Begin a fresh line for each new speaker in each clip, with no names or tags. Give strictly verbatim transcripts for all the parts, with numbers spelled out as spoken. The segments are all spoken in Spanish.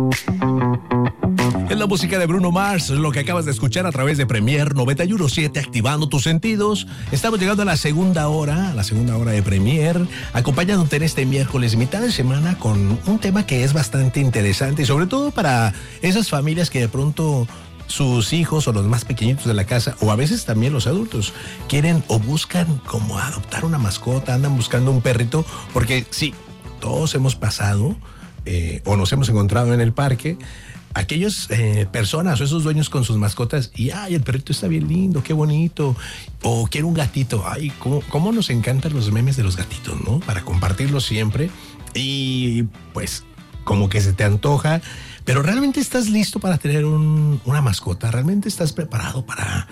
Es la música de Bruno Mars, lo que acabas de escuchar a través de Premier noventa y uno punto siete, activando tus sentidos. Estamos llegando a la segunda hora, a la segunda hora de Premier, acompañándote en este miércoles, mitad de semana, con un tema que es bastante interesante y sobre todo para esas familias que de pronto sus hijos o los más pequeñitos de la casa, o a veces también los adultos, quieren o buscan como adoptar una mascota, andan buscando un perrito, porque sí, todos hemos pasado eh, o nos hemos encontrado en el parque aquellas eh, personas o esos dueños con sus mascotas y ay, el perrito está bien lindo, qué bonito, o quiero un gatito, ay, cómo, cómo nos encantan los memes de los gatitos, ¿no? Para compartirlos siempre y pues como que se te antoja, pero ¿realmente estás listo para tener un, una mascota? ¿Realmente estás preparado para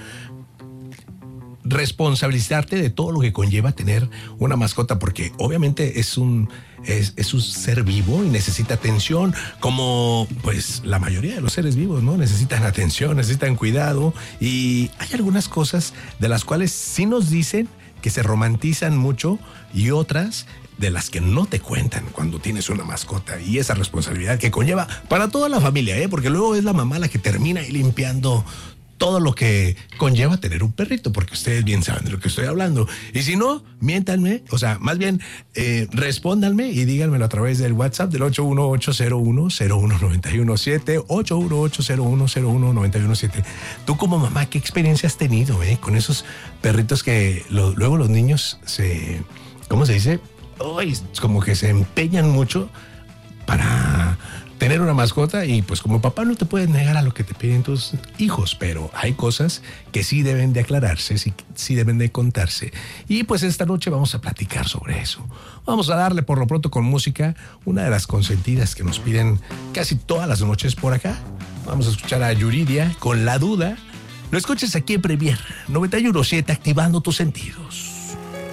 responsabilizarte de todo lo que conlleva tener una mascota? Porque obviamente es un, es, es un ser vivo y necesita atención, como pues la mayoría de los seres vivos, ¿no? Necesitan atención, necesitan cuidado, y hay algunas cosas de las cuales sí nos dicen que se romantizan mucho y otras de las que no te cuentan cuando tienes una mascota, y esa responsabilidad que conlleva para toda la familia, ¿eh? Porque luego es la mamá la que termina ahí limpiando todo lo que conlleva tener un perrito, porque ustedes bien saben de lo que estoy hablando. Y si no, miéntanme, o sea, más bien eh, respóndanme y díganmelo a través del WhatsApp del ocho uno ocho cero uno cero uno nueve uno siete, ocho uno ocho cero uno cero uno nueve uno siete. Tú como mamá, ¿qué experiencia has tenido eh, con esos perritos que lo, luego los niños se, ¿cómo se dice? Uy, como que se empeñan mucho para tener una mascota, y pues como papá no te puedes negar a lo que te piden tus hijos, pero hay cosas que sí deben de aclararse, sí, sí deben de contarse. Y pues esta noche vamos a platicar sobre eso. Vamos a darle por lo pronto con música, una de las consentidas que nos piden casi todas las noches por acá. Vamos a escuchar a Yuridia con La Duda. Lo escuchas aquí en Premier noventa y uno punto siete, activando tus sentidos.